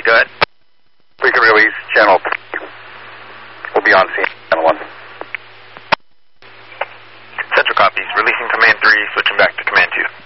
Go ahead. We can release channel 3. We'll be on scene, channel 1. Central copies. Releasing command 3, switching back to command 2.